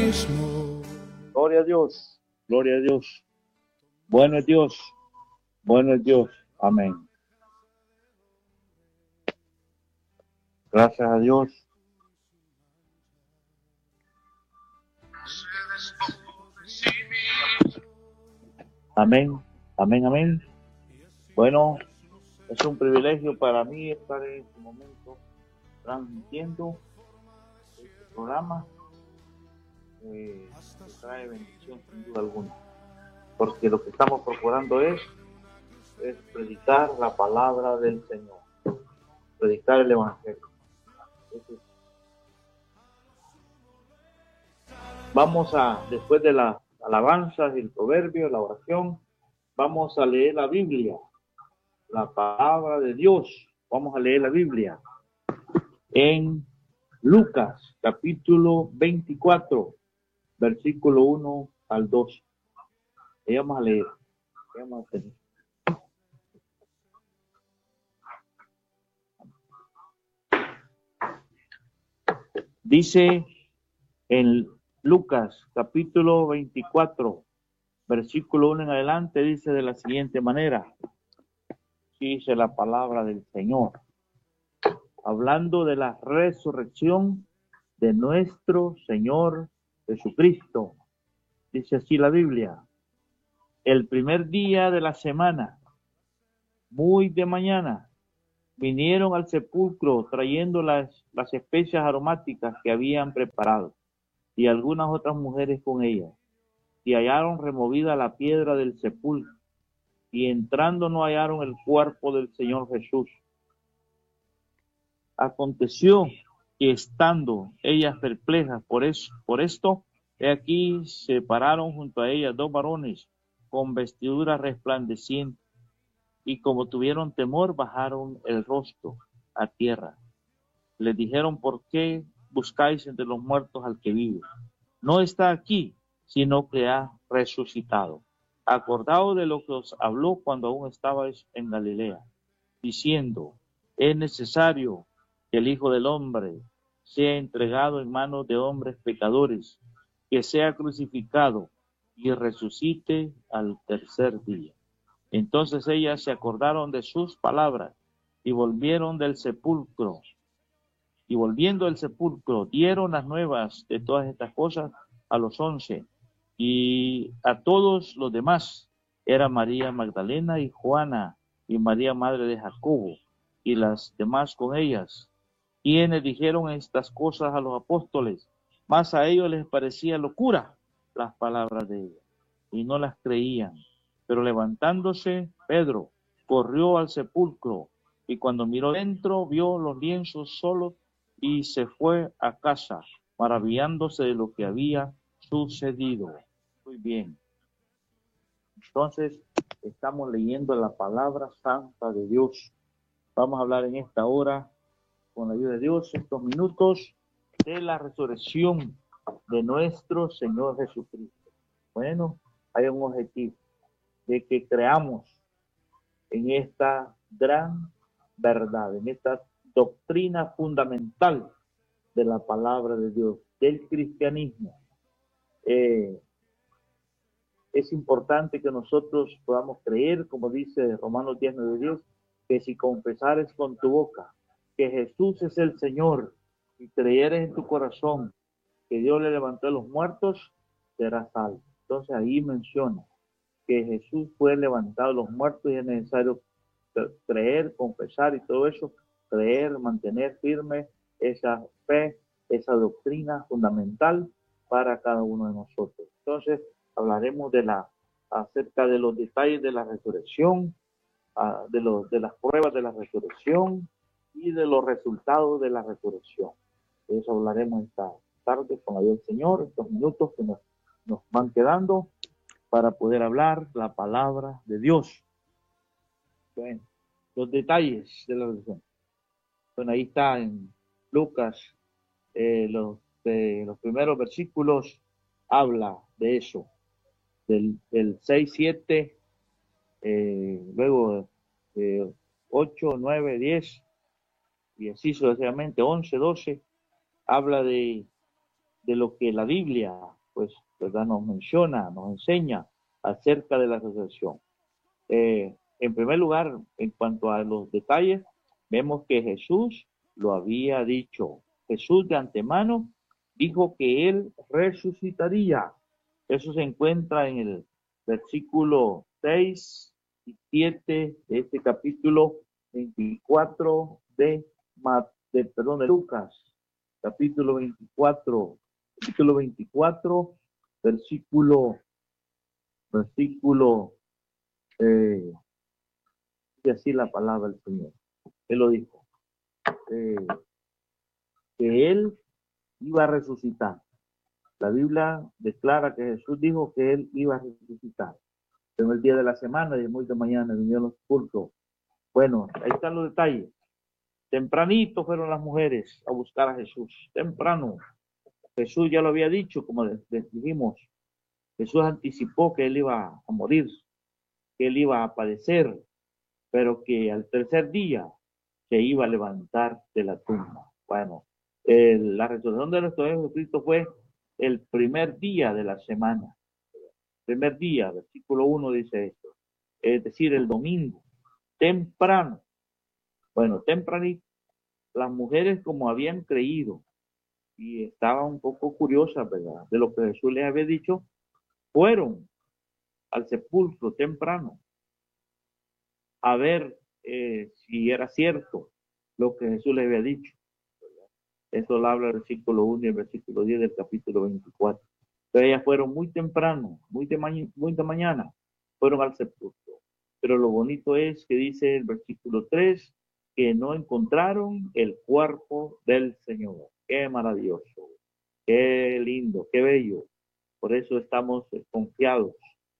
mismo. Gloria a Dios, gloria a Dios. Bueno es Dios, bueno es Dios. Amén. Gracias a Dios. Amén, amén, amén. Bueno, es un privilegio para mí estar en este momento transmitiendo este programa que trae bendición sin duda alguna, porque lo que estamos procurando es predicar la palabra del Señor, predicar el Evangelio. Entonces, vamos a, después de las alabanzas, el proverbio, la oración, vamos a leer la Biblia, la palabra de Dios. Vamos a leer la Biblia en Lucas, capítulo 24, versículo 1 al 12. Y vamos a leer. Vamos a tener. Dice en Lucas, capítulo 24, versículo 1 en adelante, dice de la siguiente manera. Dice la palabra del Señor, hablando de la resurrección de nuestro Señor Jesucristo. Dice así la Biblia: el primer día de la semana, muy de mañana, vinieron al sepulcro trayendo las especias aromáticas que habían preparado, y algunas otras mujeres con ellas, y hallaron removida la piedra del sepulcro, y entrando no hallaron el cuerpo del Señor Jesús. Aconteció que estando ellas perplejas por esto, he aquí se pararon junto a ellas dos varones con vestiduras resplandecientes, y como tuvieron temor, bajaron el rostro a tierra. Les dijeron: ¿por qué buscáis entre los muertos al que vive? No está aquí, sino que ha resucitado. Acordaos de lo que os habló cuando aún estabais en Galilea, diciendo: es necesario que el Hijo del Hombre sea entregado en manos de hombres pecadores, que sea crucificado y resucite al tercer día. Entonces ellas se acordaron de sus palabras y volvieron del sepulcro. Y volviendo del sepulcro, dieron las nuevas de todas estas cosas a los 11 y a todos los demás. Era María Magdalena y Juana y María madre de Jacobo y las demás con ellas, quienes dijeron estas cosas a los apóstoles, mas a ellos les parecía locura las palabras de ella, y no las creían. Pero levantándose, Pedro corrió al sepulcro, y cuando miró dentro, vio los lienzos solos, y se fue a casa, maravillándose de lo que había sucedido. Muy bien. Entonces, estamos leyendo la palabra santa de Dios. Vamos a hablar en esta hora, con la ayuda de Dios, estos minutos de la resurrección de nuestro Señor Jesucristo. Bueno, hay un objetivo, de que creamos en esta gran verdad, en esta doctrina fundamental de la palabra de Dios, del cristianismo. Es importante que nosotros podamos creer, como dice Romanos 10:9-10, que si confesares con tu boca que Jesús es el Señor y creyeres en tu corazón que Dios le levantó a los muertos, serás salvo. Entonces ahí menciona que Jesús fue levantado a los muertos y es necesario creer, confesar y todo eso, creer, mantener firme esa fe, esa doctrina fundamental para cada uno de nosotros. Entonces hablaremos acerca de los detalles de la resurrección, de las pruebas de la resurrección y de los resultados de la resurrección. De eso hablaremos esta tarde con la ayuda del Señor, estos minutos que nos van quedando para poder hablar la palabra de Dios. Bueno, los detalles de la resurrección. Bueno, ahí está en Lucas, los primeros versículos habla de eso, del 6, 7, luego 8, 9, 10, y así sucesivamente, 11, 12, habla de lo que la Biblia pues, ¿verdad? Nos menciona, nos enseña acerca de la resurrección. En primer lugar, en cuanto a los detalles, vemos que Jesús lo había dicho. Jesús de antemano dijo que él resucitaría. Eso se encuentra en el versículo 6 y 7 de este capítulo 24 de Lucas, capítulo 24, versículo eh, y así la palabra del Señor. Él lo dijo, eh, que él iba a resucitar. La Biblia declara que Jesús dijo que él iba a resucitar. En el día de la semana y muy de mañana vinieron los cultos. Bueno, ahí están los detalles. Tempranito fueron las mujeres a buscar a Jesús. Temprano. Jesús ya lo había dicho, como les dijimos. Jesús anticipó que él iba a morir, que él iba a padecer, pero que al tercer día se iba a levantar de la tumba. Bueno, la resurrección de nuestro Señor Jesucristo fue el primer día de la semana. Primer día, versículo 1 dice esto. Es decir, el domingo, temprano. Bueno, tempranito, las mujeres como habían creído y estaban un poco curiosas, ¿verdad? De lo que Jesús les había dicho, fueron al sepulcro temprano a ver si era cierto lo que Jesús les había dicho. Eso lo habla el versículo 1 y el versículo 10 del capítulo 24. Pero ellas fueron muy temprano, muy de mañana, fueron al sepulcro. Pero lo bonito es que dice el versículo 3, que no encontraron el cuerpo del Señor. Qué maravilloso, qué lindo, qué bello. Por eso estamos confiados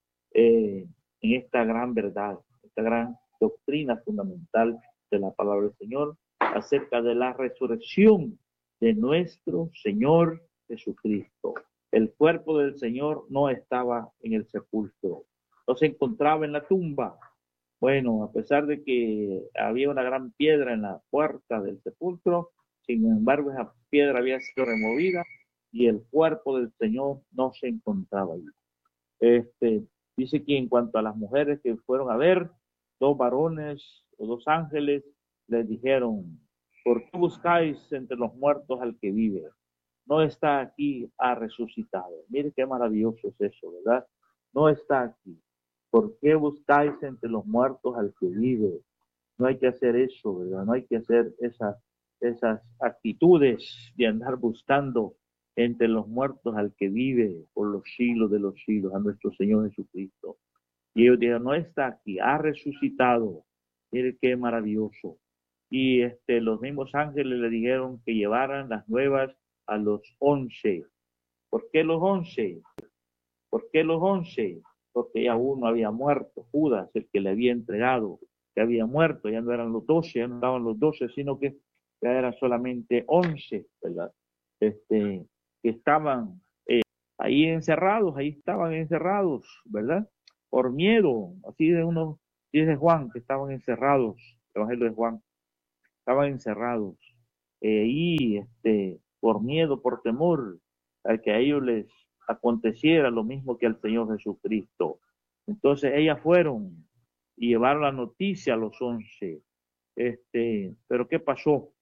en esta gran verdad, esta gran doctrina fundamental de la palabra del Señor acerca de la resurrección de nuestro Señor Jesucristo. El cuerpo del Señor no estaba en el sepulcro, no se encontraba en la tumba. Bueno, a pesar de que había una gran piedra en la puerta del sepulcro, sin embargo esa piedra había sido removida y el cuerpo del Señor no se encontraba allí. Dice que en cuanto a las mujeres que fueron a ver, dos varones o dos ángeles les dijeron, ¿por qué buscáis entre los muertos al que vive? No está aquí, ha resucitado. Mire qué maravilloso es eso, ¿verdad? No está aquí. ¿Por qué buscáis entre los muertos al que vive? No hay que hacer eso, ¿verdad? No hay que hacer esas actitudes de andar buscando entre los muertos al que vive por los siglos de los siglos, a nuestro Señor Jesucristo. Y ellos dijeron, no está aquí, ha resucitado. Mire qué maravilloso. Y los mismos ángeles le dijeron que llevaran las nuevas a los 11. ¿Por qué los 11? ¿Por qué los 11? Porque ya uno había muerto, Judas, el que le había entregado, que había muerto, ya no eran los 12, ya no estaban los 12, sino que ya eran solamente 11, ¿verdad? Que estaban ahí encerrados, ahí estaban encerrados, ¿verdad? Por miedo, así de uno, dice Juan, que estaban encerrados, el Evangelio de Juan, estaban encerrados, y por miedo, por temor, a que a ellos les aconteciera lo mismo que al Señor Jesucristo. Entonces ellas fueron y llevaron la noticia a los 11. Pero ¿qué pasó?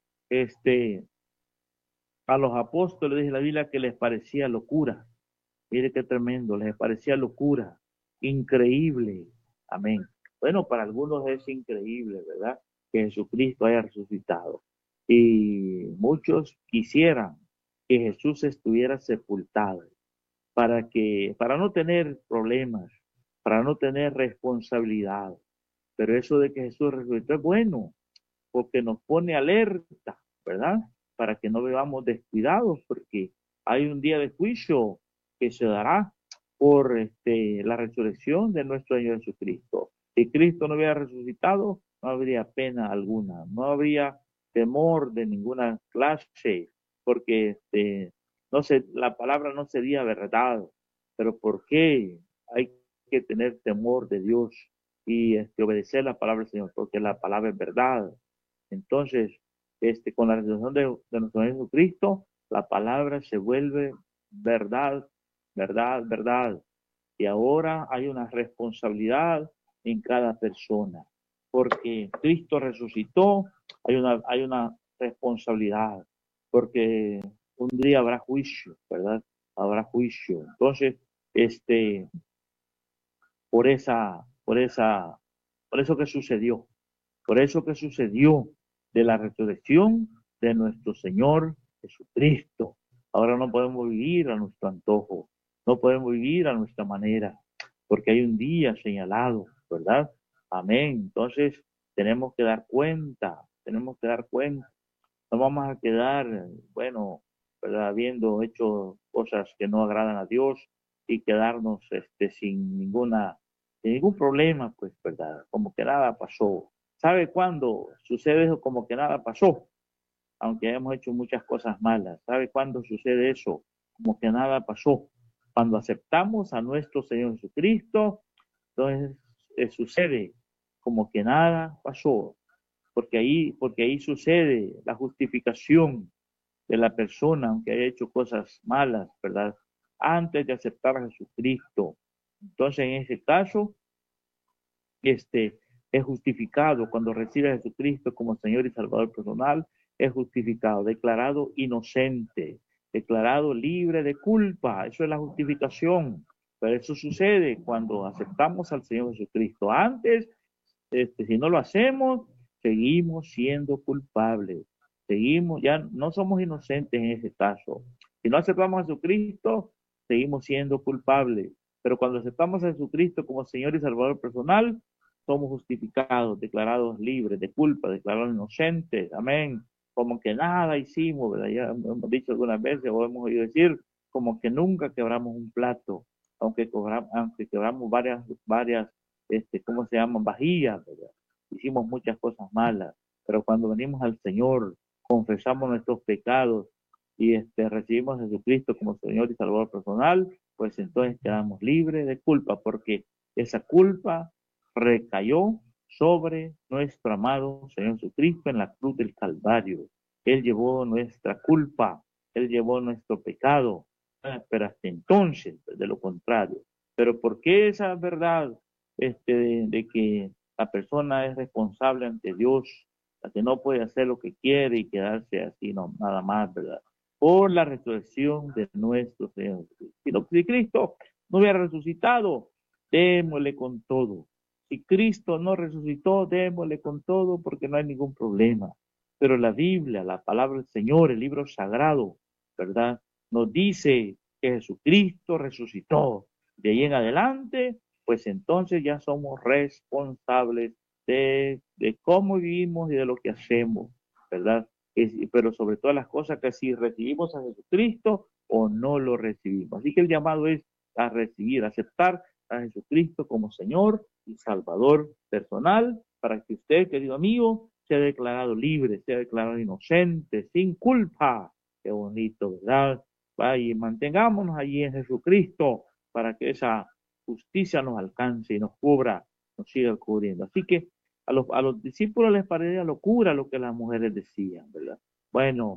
A los apóstoles, dice la Biblia, que les parecía locura. Mire qué tremendo, les parecía locura, increíble. Amén. Bueno, para algunos es increíble, ¿verdad? Que Jesucristo haya resucitado. Y muchos quisieran que Jesús estuviera sepultado para no tener problemas, para no tener responsabilidad. Pero eso de que Jesús resucitó es bueno, porque nos pone alerta, ¿verdad? Para que no vivamos descuidados, porque hay un día de juicio que se dará por la resurrección de nuestro Señor Jesucristo. Si Cristo no hubiera resucitado, no habría pena alguna, no habría temor de ninguna clase, porque no sé, la palabra no sería verdad. Pero ¿por qué hay que tener temor de Dios y obedecer la palabra del Señor? Porque la palabra es verdad. Entonces, con la resurrección de nuestro Jesucristo, la palabra se vuelve verdad verdad, verdad. Y ahora hay una responsabilidad en cada persona, porque Cristo resucitó, hay una responsabilidad, porque un día habrá juicio, ¿verdad? Habrá juicio. Entonces, este, por esa, por esa, por eso que sucedió, por eso que sucedió de la resurrección de nuestro Señor Jesucristo. Ahora no podemos vivir a nuestro antojo, no podemos vivir a nuestra manera, porque hay un día señalado, ¿verdad? Amén. Entonces tenemos que dar cuenta, tenemos que dar cuenta. No vamos a quedar, bueno, ¿verdad? Habiendo hecho cosas que no agradan a Dios y quedarnos sin ningún problema, pues, ¿verdad? Como que nada pasó. ¿Sabe cuándo sucede eso como que nada pasó? Aunque hayamos hecho muchas cosas malas. ¿Sabe cuándo sucede eso? Como que nada pasó. Cuando aceptamos a nuestro Señor Jesucristo, entonces sucede como que nada pasó, porque ahí sucede la justificación de la persona, aunque haya hecho cosas malas, ¿verdad? Antes de aceptar a Jesucristo. Entonces, en ese caso, este, es justificado cuando recibe a Jesucristo como Señor y Salvador personal, es justificado, declarado inocente, declarado libre de culpa. Eso es la justificación. Pero eso sucede cuando aceptamos al Señor Jesucristo. Antes, si no lo hacemos, seguimos siendo culpables. Seguimos, ya no somos inocentes en ese caso. Si no aceptamos a Jesucristo, seguimos siendo culpables. Pero cuando aceptamos a Jesucristo como Señor y Salvador personal, somos justificados, declarados libres de culpa, declarados inocentes. Amén. Como que nada hicimos, ¿verdad? Ya hemos dicho algunas veces o hemos oído decir, como que nunca quebramos un plato, aunque quebramos varias ¿cómo se llaman? Vajillas, ¿verdad? Hicimos muchas cosas malas, pero cuando venimos al Señor, confesamos nuestros pecados y recibimos a Jesucristo como Señor y Salvador personal, pues entonces quedamos libres de culpa, porque esa culpa recayó sobre nuestro amado Señor Jesucristo en la cruz del Calvario. Él llevó nuestra culpa, Él llevó nuestro pecado, pero hasta entonces, de lo contrario. Pero ¿por qué esa verdad de que la persona es responsable ante Dios, la que no puede hacer lo que quiere y quedarse así, no, nada más, ¿verdad? Por la resurrección de nuestro Señor Jesucristo. Si Cristo no hubiera resucitado, démosle con todo. Si Cristo no resucitó, démosle con todo porque no hay ningún problema. Pero la Biblia, la palabra del Señor, el libro sagrado, ¿verdad? Nos dice que Jesucristo resucitó. De ahí en adelante, pues entonces ya somos responsables de cómo vivimos y de lo que hacemos, ¿verdad? Pero sobre todas las cosas que si recibimos a Jesucristo o no lo recibimos. Así que el llamado es a recibir, a aceptar a Jesucristo como Señor y Salvador personal, para que usted, querido amigo, sea declarado libre, sea declarado inocente, sin culpa. Qué bonito, ¿verdad? Vaya, y mantengámonos allí en Jesucristo para que esa justicia nos alcance y nos cubra, nos siga cubriendo. Así que a los discípulos les parecía locura lo que las mujeres decían, ¿verdad? Bueno,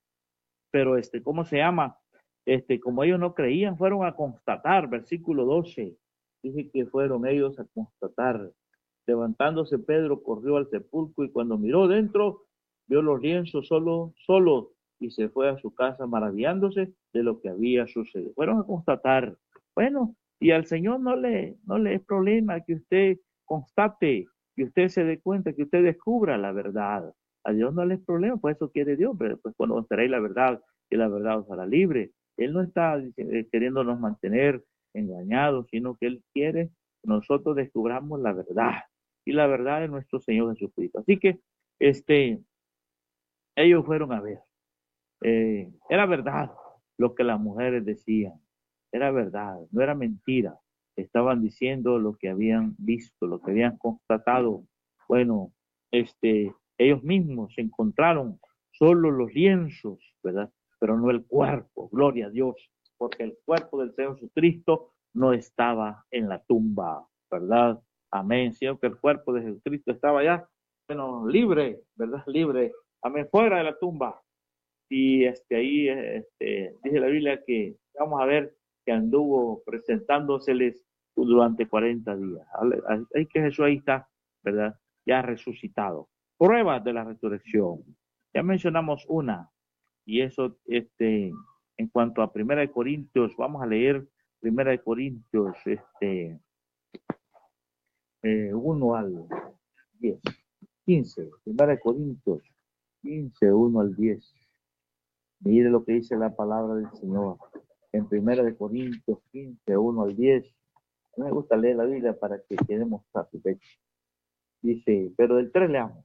pero ¿cómo se llama? Como ellos no creían, fueron a constatar, versículo 12, dice que fueron ellos a constatar. Levantándose Pedro corrió al sepulcro y cuando miró dentro, vio los lienzos solos y se fue a su casa maravillándose de lo que había sucedido. Fueron a constatar. Bueno, y al Señor no le es problema que usted constate, que usted se dé cuenta, que usted descubra la verdad. A Dios no le es problema, pues eso quiere Dios, pero pues conoceréis la verdad y la verdad os hará libre. Él no está queriéndonos mantener engañados, sino que Él quiere que nosotros descubramos la verdad y la verdad de nuestro Señor Jesucristo. Así que ellos fueron a ver. Era verdad lo que las mujeres decían, era verdad, no era mentira. Estaban diciendo lo que habían visto, lo que habían constatado. Bueno, ellos mismos se encontraron solo los lienzos, ¿verdad? Pero no el cuerpo, gloria a Dios, porque el cuerpo del Señor Jesucristo no estaba en la tumba, ¿verdad? Amén, sino que el cuerpo de Jesucristo estaba ya, bueno, libre, ¿verdad? Libre, amén, fuera de la tumba. Y ahí dice la Biblia que, vamos a ver, que anduvo presentándoseles durante 40 días. Hay que Jesús ahí está, ¿verdad? Ya resucitado. Pruebas de la resurrección. Ya mencionamos una, y eso, en cuanto a Primera de Corintios, vamos a leer Primera de Corintios, 1 al 10, 15, Primera de Corintios 15, 1 al 10. Mire lo que dice la palabra del Señor en Primera de Corintios 15, 1 al 10. A mí me gusta leer la Biblia para que quedemos satisfechos. Dice, pero del 3 leamos.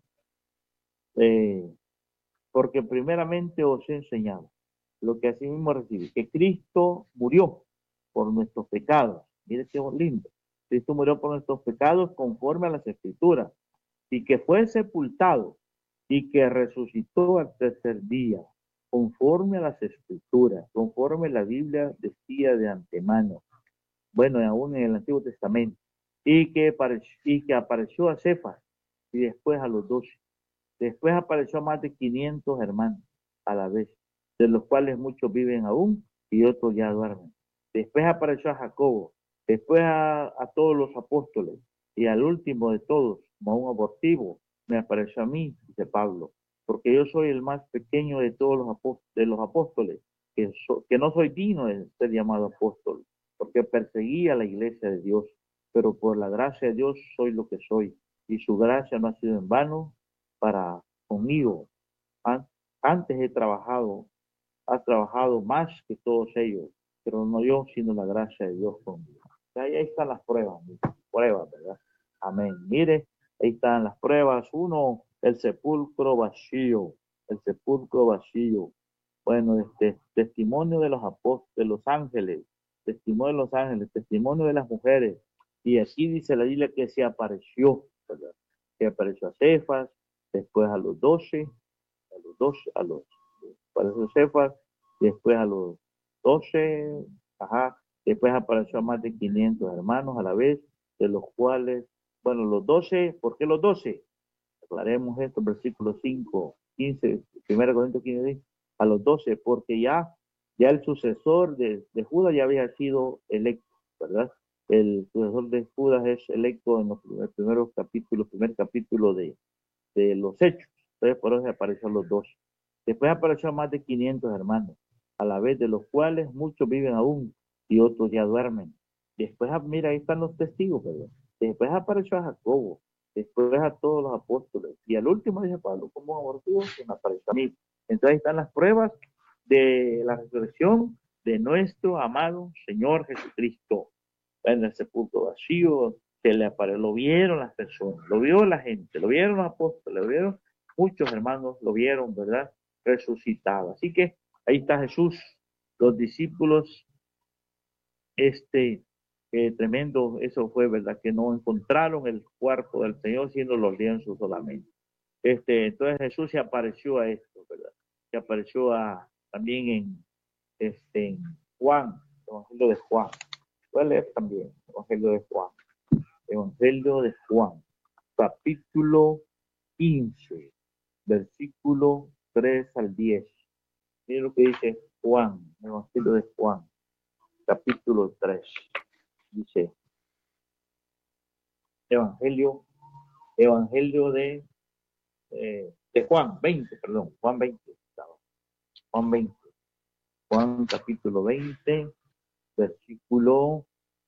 Porque primeramente os he enseñado lo que asimismo recibí, que Cristo murió por nuestros pecados. Mire qué lindo. Cristo murió por nuestros pecados conforme a las Escrituras, y que fue sepultado, y que resucitó al tercer día, conforme a las Escrituras, conforme la Biblia decía de antemano. Bueno, aún en el Antiguo Testamento. Y que apareció a Cefas, y después a los 12. Después apareció a más de 500 hermanos a la vez, de los cuales muchos viven aún y otros ya duermen. Después apareció a Jacobo, después a todos los apóstoles, y al último de todos, como un abortivo, me apareció a mí, dice Pablo, porque yo soy el más pequeño de todos los apóstoles, que no soy digno de ser llamado apóstol, porque perseguía a la iglesia de Dios, pero por la gracia de Dios soy lo que soy, y su gracia no ha sido en vano para conmigo. Antes ha trabajado más que todos ellos, pero no yo, sino la gracia de Dios conmigo. Ahí están las pruebas, ¿verdad? Amén. Mire, ahí están las pruebas. Uno, el sepulcro vacío, Bueno, testimonio de los apóstoles, de los ángeles, testimonio de las mujeres. Y aquí dice la Biblia que se apareció, ¿verdad? Que apareció a Cefas, después a los 12, apareció Cefas, después a los 12, después apareció a más de 500 hermanos a la vez, de los cuales, bueno, los 12, ¿por qué los 12? Aclaremos esto, versículo 5, 15, 1 Corintios 15, a los 12, porque ya el sucesor de Judas ya había sido electo, ¿verdad? El sucesor de Judas es electo en los primer capítulo de los Hechos. Entonces, por eso apareció a los 12. Después apareció a más de 500 hermanos, a la vez de los cuales muchos viven aún y otros ya duermen. Después, mira, ahí están los testigos, ¿verdad? Después apareció a Jacobo, después a todos los apóstoles, y al último, dice Pablo, como abortivo, que me apareció a mí. Entonces ahí están las pruebas de la resurrección de nuestro amado Señor Jesucristo. En el sepulcro vacío, lo vieron las personas, lo vio la gente, lo vieron los apóstoles, lo vieron muchos hermanos, lo vieron, ¿verdad? Resucitado. Así que ahí está Jesús, los discípulos, tremendo, eso fue, ¿verdad? Que no encontraron el cuerpo del Señor, sino los lienzos solamente. Entonces Jesús se apareció a esto, ¿verdad? Se apareció también en Juan, el Evangelio de Juan. Voy a leer también el Evangelio de Juan. Evangelio de Juan, capítulo 15, versículo 3 al 10. Miren lo que dice Juan, el Evangelio de Juan, capítulo 3. Dice, Evangelio de Juan 20, perdón, Juan 20, Juan 20, Juan capítulo 20, versículo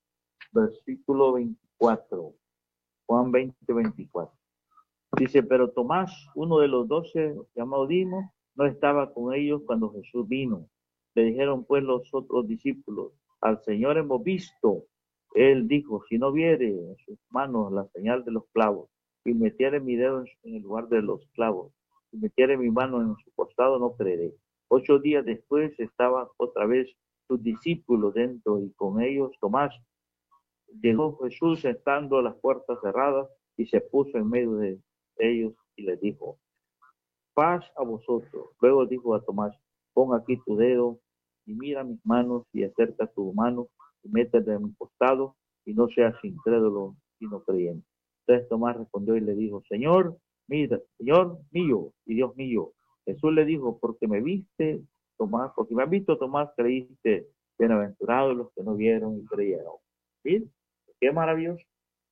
24, Juan 20, 24. Dice, pero Tomás, uno de los 12, llamado Dimo, no estaba con ellos cuando Jesús vino. Le dijeron pues los otros discípulos, al Señor hemos visto. Él dijo, si no viere en sus manos la señal de los clavos, y metiere mi dedo en el lugar de los clavos, y metiere mi mano en su costado, no creeré. 8 días después estaban otra vez sus discípulos dentro, y con ellos Tomás. Llegó Jesús estando las puertas cerradas, y se puso en medio de ellos y les dijo, paz a vosotros. Luego dijo a Tomás, pon aquí tu dedo y mira mis manos, y acerca tu mano y métete en mi costado, y no seas incrédulo sino creyente. Entonces Tomás respondió y le dijo, Señor, mira, Señor mío y Dios mío. Jesús le dijo, porque me has visto, Tomás, creíste. Bienaventurados los que no vieron y creyeron. ¿Sí? Qué maravilloso.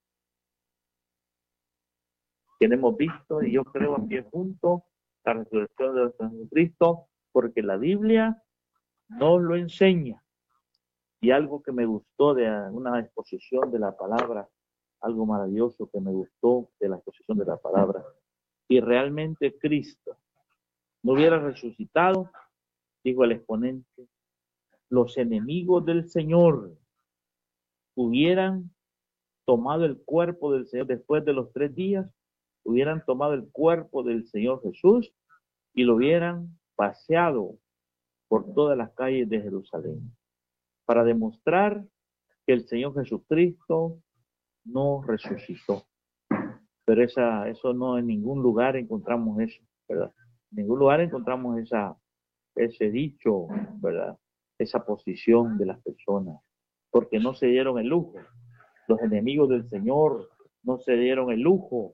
Que hemos visto, y yo creo a pie junto, la resurrección de nuestro Jesucristo, porque la Biblia nos lo enseña. Y algo que me gustó de una exposición de la palabra, algo maravilloso que me gustó de la exposición de la palabra, si realmente Cristo no hubiera resucitado, dijo el exponente, los enemigos del Señor hubieran tomado el cuerpo del Señor después de los 3 días, hubieran tomado el cuerpo del Señor Jesús y lo hubieran paseado por todas las calles de Jerusalén para demostrar que el Señor Jesucristo no resucitó. Pero eso no, en ningún lugar encontramos eso, ¿verdad? En ningún lugar encontramos ese dicho, ¿verdad? Esa posición de las personas, porque no se dieron el lujo. Los enemigos del Señor no se dieron el lujo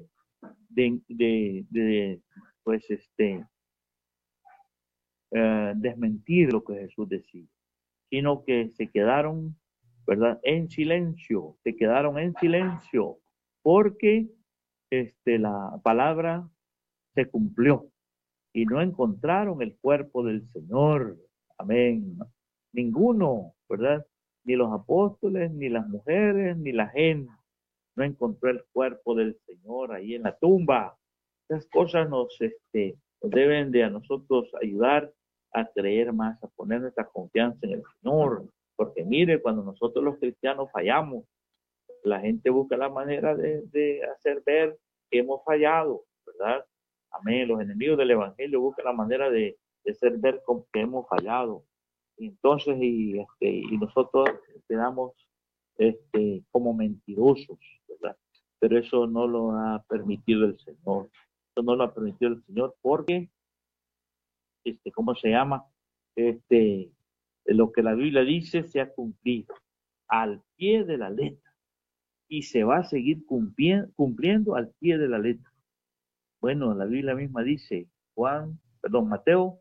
de pues, desmentir lo que Jesús decía, sino que se quedaron, ¿verdad? En silencio, se quedaron en silencio, porque la palabra se cumplió y no encontraron el cuerpo del Señor. Amén. Ninguno, ¿verdad? Ni los apóstoles, ni las mujeres, ni la gente no encontró el cuerpo del Señor ahí en la tumba. Esas cosas nos deben de a nosotros ayudar a creer más, a poner nuestra confianza en el Señor. Porque mire, cuando nosotros los cristianos fallamos, la gente busca la manera de hacer ver que hemos fallado, ¿verdad? Amén. Los enemigos del Evangelio buscan la manera de hacer ver que hemos fallado. Y entonces, y nosotros quedamos como mentirosos, ¿verdad? Pero eso no lo ha permitido el Señor. Eso no lo ha permitido el Señor porque, ¿cómo se llama? Lo que la Biblia dice se ha cumplido al pie de la letra y se va a seguir cumpliendo al pie de la letra. Bueno, la Biblia misma dice, Mateo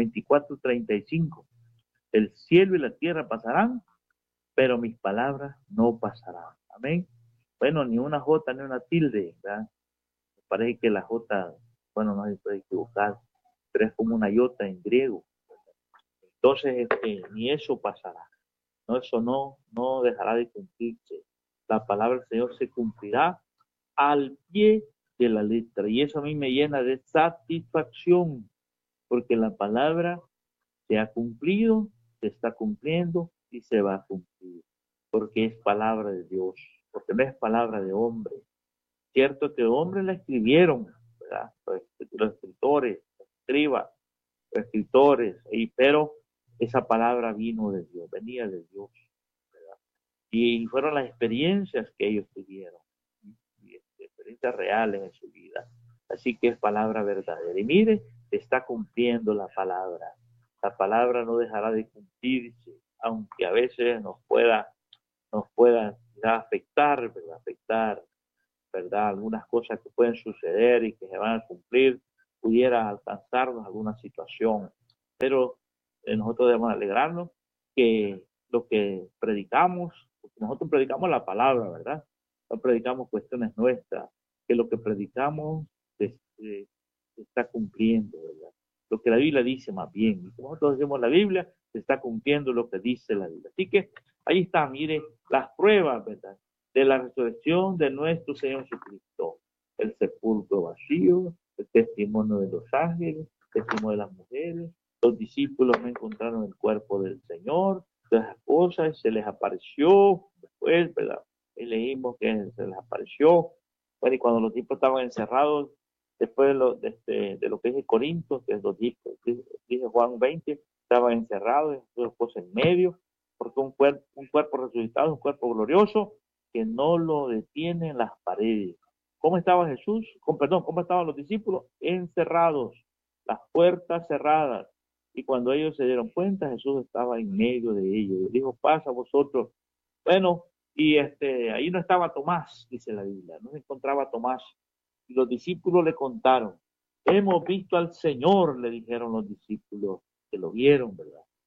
24:35, el cielo y la tierra pasarán, pero mis palabras no pasarán. Amén. Bueno, ni una J ni una tilde, ¿verdad? Me parece que la J, bueno, no se puede equivocar, pero es como una iota en griego. Entonces, ni eso pasará. No, eso no dejará de cumplirse. La palabra del Señor se cumplirá al pie de la letra. Y eso a mí me llena de satisfacción, porque la palabra se ha cumplido, se está cumpliendo y se va a cumplir, porque es palabra de Dios, porque no es palabra de hombre. Cierto que hombres la escribieron, ¿verdad? Los escritores, los escribas, los escritores, pero esa palabra vino de Dios, venía de Dios, ¿verdad? Y fueron las experiencias que ellos tuvieron, y experiencias reales en su vida. Así que es palabra verdadera. Y mire, está cumpliendo la palabra. La palabra no dejará de cumplirse, aunque a veces nos pueda afectar, ¿verdad? Afectar, ¿verdad? Algunas cosas que pueden suceder y que se van a cumplir, pudiera alcanzarnos alguna situación. Pero nosotros debemos alegrarnos que lo que predicamos, porque nosotros predicamos la palabra, ¿verdad? No predicamos cuestiones nuestras, que lo que predicamos se está cumpliendo, ¿verdad? Lo que la Biblia dice más bien. Y como nosotros decimos la Biblia, se está cumpliendo lo que dice la Biblia. Así que ahí está, mire, las pruebas, ¿verdad? De la resurrección de nuestro Señor Jesucristo. El sepulcro vacío, el testimonio de los ángeles, el testimonio de las mujeres. Los discípulos no encontraron el cuerpo del Señor, todas las cosas, se les apareció después, ¿verdad? Y leímos que se les apareció. Bueno, y cuando los tipos estaban encerrados, después de lo que dice Corinto, que es lo dice Juan 20, estaban encerrados, después en medio, porque un cuerpo resucitado, un cuerpo glorioso, que no lo detienen las paredes. ¿Cómo estaba Jesús? ¿Cómo estaban los discípulos? Encerrados, las puertas cerradas. Y cuando ellos se dieron cuenta, Jesús estaba en medio de ellos. Y dijo, pasa vosotros. Bueno, y ahí no estaba Tomás, dice la Biblia, no se encontraba Tomás. Y los discípulos le contaron, hemos visto al Señor, le dijeron los discípulos, que lo vieron, ¿verdad?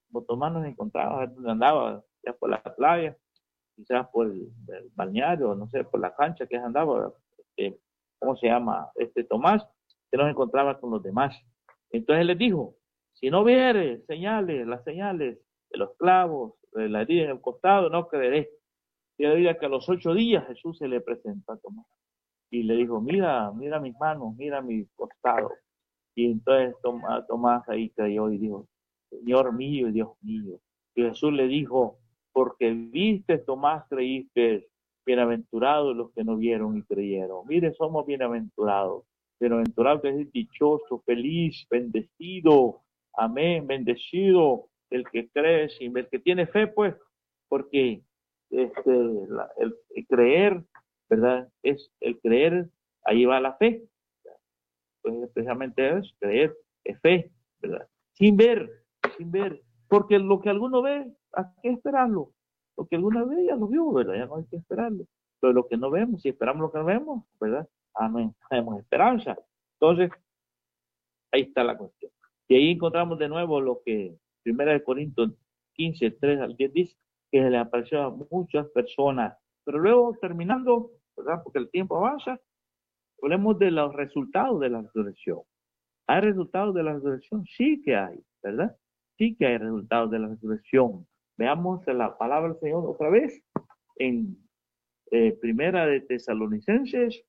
como Tomás nos encontraba, donde andaba, ya por la playa, quizás por el balneario, no sé, por la cancha que andaba, ¿cómo se llama? Tomás, que nos encontraba con los demás. Entonces él les dijo, si no viere señales, las señales de los clavos, de la herida en el costado, no creeré. Y él diría que a los 8 días Jesús se le presentó a Tomás y le dijo, mira, mira mis manos, mira mi costado. Y entonces Tomás ahí creyó y dijo, Señor mío y Dios mío. Y Jesús le dijo, porque viste, Tomás, creíste, bienaventurados los que no vieron y creyeron. Mire, somos bienaventurados. Bienaventurado es decir, dichoso, feliz, bendecido. Amén, bendecido el que cree, sin el que tiene fe, pues, porque el creer, ¿verdad? Es el creer, ahí va la fe, pues especialmente es creer, es fe, ¿verdad? Sin ver, porque lo que alguno ve, hay que esperarlo. Lo que alguno ve ya lo vio, ¿verdad? Ya no hay que esperarlo. Pero lo que no vemos, si esperamos lo que no vemos, ¿verdad? Amén, tenemos esperanza. Entonces, ahí está la cuestión. Y ahí encontramos de nuevo lo que 1 Corintios 15, 3 al 10 dice, que se le apareció a muchas personas. Pero luego, terminando, ¿verdad? Porque el tiempo avanza, hablemos de los resultados de la resurrección. ¿Hay resultados de la resurrección? Sí que hay, ¿verdad? Sí que hay resultados de la resurrección. Veamos la palabra del Señor otra vez en Primera de Tesalonicenses,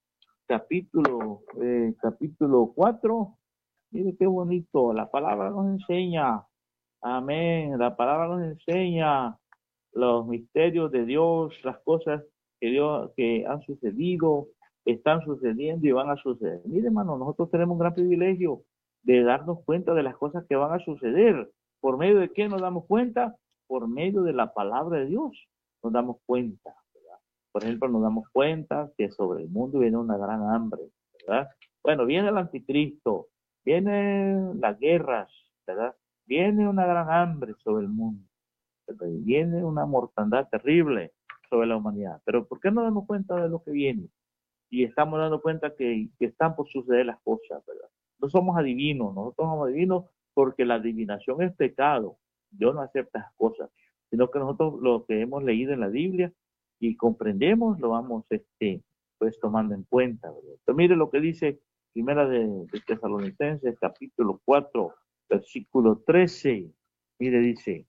capítulo 4. Mire qué bonito, la palabra nos enseña, amén, la palabra nos enseña los misterios de Dios, las cosas que han sucedido, están sucediendo y van a suceder. Mire, hermano, nosotros tenemos un gran privilegio de darnos cuenta de las cosas que van a suceder. ¿Por medio de qué nos damos cuenta? Por medio de la palabra de Dios nos damos cuenta, ¿verdad? Por ejemplo, nos damos cuenta que sobre el mundo viene una gran hambre, ¿verdad? Bueno, viene el anticristo, vienen las guerras, ¿verdad? Viene una gran hambre sobre el mundo, viene una mortandad terrible sobre la humanidad. Pero ¿por qué no damos cuenta de lo que viene? Y estamos dando cuenta que están por suceder las cosas, ¿verdad? No somos adivinos, nosotros somos adivinos porque la adivinación es pecado. Dios no acepta esas cosas, sino que nosotros lo que hemos leído en la Biblia y comprendemos, lo vamos pues tomando en cuenta, ¿verdad? Pero mire lo que dice Primera de Tesalonicenses, capítulo 4, versículo 13. Mire, dice,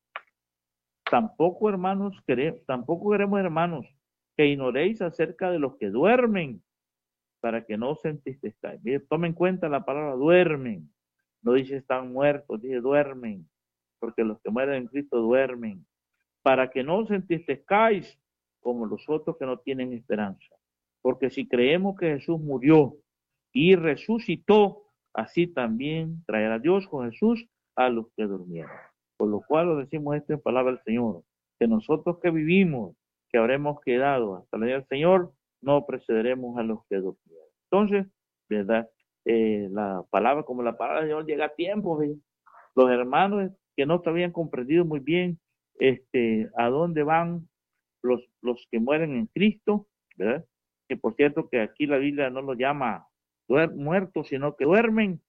tampoco queremos, hermanos, que ignoréis acerca de los que duermen, para que no os entristezcáis. Mire, tomen en cuenta la palabra duermen. No dice están muertos, dice duermen, porque los que mueren en Cristo duermen. Para que no os entristezcáis como los otros que no tienen esperanza. Porque si creemos que Jesús murió y resucitó, así también traerá Dios con Jesús a los que durmieron. Por lo cual os decimos esto en palabra del Señor, que nosotros que vivimos, que habremos quedado hasta la día del Señor, no precederemos a los que durmieron. Entonces, ¿verdad? La palabra, como la palabra del Señor llega a tiempo, ¿verdad? Los hermanos que no habían comprendido muy bien a dónde van los que mueren en Cristo, ¿verdad? Que por cierto que aquí la Biblia no los llama muertos, sino que duermen,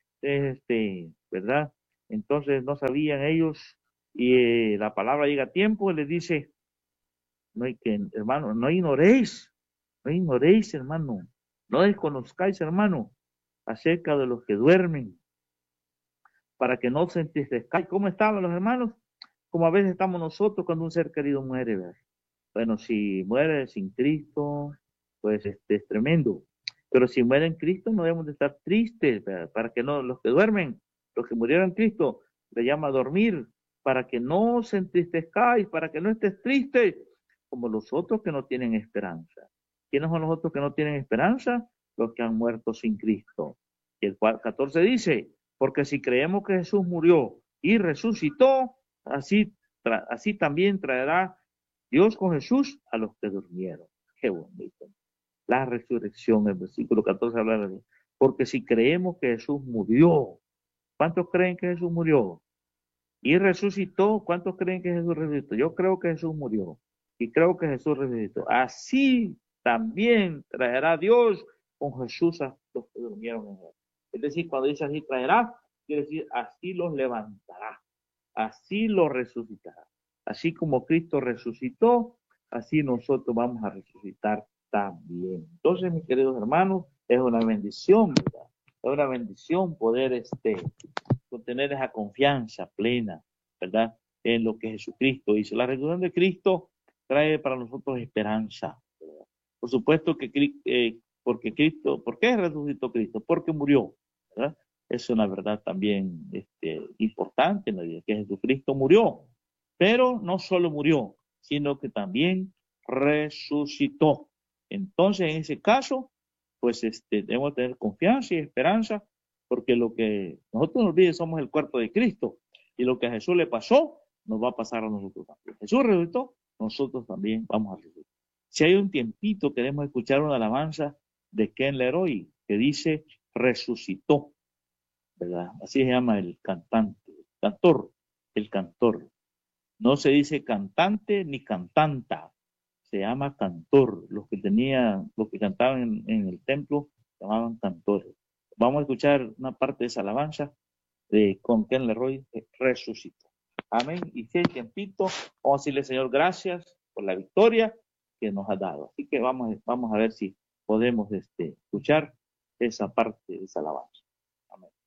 ¿verdad? Entonces no sabían ellos y la palabra llega a tiempo y les dice, no hay que, hermano, no ignoréis, hermano, no desconozcáis, hermano, acerca de los que duermen, para que no se entristezcáis. ¿Cómo estaban los hermanos? Como a veces estamos nosotros cuando un ser querido muere, ¿verdad? Bueno, si muere sin Cristo, pues es tremendo. Pero si muere en Cristo, no debemos de estar tristes, ¿verdad? Para que no, los que duermen, los que murieron en Cristo, le llama a dormir, para que no se entristezcáis, para que no estés triste, como los otros que no tienen esperanza. ¿Quiénes son los otros que no tienen esperanza? Los que han muerto sin Cristo. Y el 14 dice, porque si creemos que Jesús murió y resucitó, así también traerá Dios con Jesús a los que durmieron. Qué bonito. La resurrección, el versículo 14 habla de eso. Porque si creemos que Jesús murió, ¿cuántos creen que Jesús murió? Y resucitó, ¿cuántos creen que Jesús resucitó? Yo creo que Jesús murió y creo que Jesús resucitó. Así también traerá Dios con Jesús a los que durmieron en él. Es decir, cuando dice así traerá, quiere decir así los levantará. así lo resucitará. Así como Cristo resucitó, así nosotros vamos a resucitar también. Entonces, mis queridos hermanos, es una bendición, ¿verdad? Es una bendición poder tener esa confianza plena, ¿verdad? En lo que Jesucristo hizo. La resurrección de Cristo trae para nosotros esperanza, ¿verdad? Por supuesto que porque Cristo, ¿por qué resucitó Cristo? Porque murió, ¿verdad? Es una verdad también importante en la vida, que Jesucristo murió, pero no solo murió, sino que también resucitó. Entonces, en ese caso, pues debemos tener confianza y esperanza, porque lo que nosotros nos olvidemos somos el cuerpo de Cristo, y lo que a Jesús le pasó, nos va a pasar a nosotros también. Jesús resucitó, nosotros también vamos a resucitar. Si hay un tiempito, queremos escuchar una alabanza de Ken Leroy, que dice, resucitó, ¿verdad? Así se llama el cantante, el cantor. No se dice cantante ni cantanta, se llama cantor. Los que cantaban en el templo, se llamaban cantores. Vamos a escuchar una parte de esa alabanza con Ken Leroy, resucitó. Amén. Y si hay tiempito, vamos a decirle, Señor, gracias por la victoria que nos ha dado. Así que vamos a ver si podemos escuchar esa parte de esa alabanza. Amén.